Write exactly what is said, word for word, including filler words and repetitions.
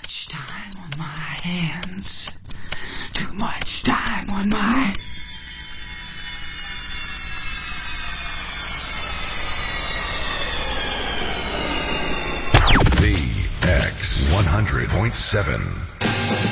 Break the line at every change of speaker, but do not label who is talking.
much time on my hands. Too much time on my...
V X one hundred point seven.